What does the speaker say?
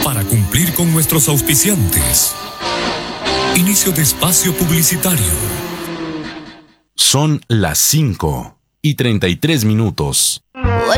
para cumplir con nuestros auspiciantes. Inicio de espacio publicitario. Son las 5:33.